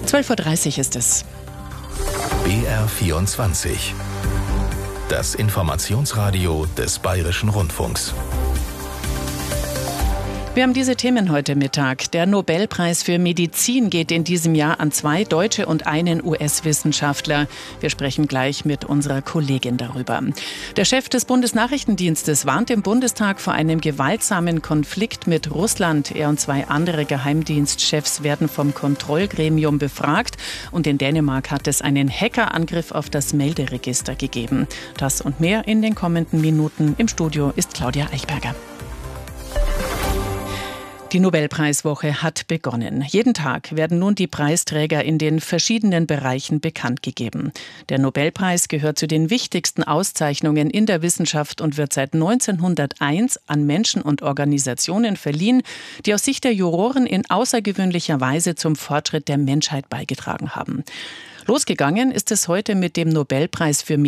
12:30 Uhr ist es. BR24. Das Informationsradio des Bayerischen Rundfunks. Wir haben diese Themen heute Mittag. Der Nobelpreis für Medizin geht in diesem Jahr an 2 Deutsche und einen US-Wissenschaftler. Wir sprechen gleich mit unserer Kollegin darüber. Der Chef des Bundesnachrichtendienstes warnt im Bundestag vor einem gewaltsamen Konflikt mit Russland. Er und 2 andere Geheimdienstchefs werden vom Kontrollgremium befragt. Und in Dänemark hat es einen Hackerangriff auf das Melderegister gegeben. Das und mehr in den kommenden Minuten. Im Studio ist Claudia Eichberger. Die Nobelpreiswoche hat begonnen. Jeden Tag werden nun die Preisträger in den verschiedenen Bereichen bekannt gegeben. Der Nobelpreis gehört zu den wichtigsten Auszeichnungen in der Wissenschaft und wird seit 1901 an Menschen und Organisationen verliehen, die aus Sicht der Juroren in außergewöhnlicher Weise zum Fortschritt der Menschheit beigetragen haben. Losgegangen ist es heute mit dem Nobelpreis für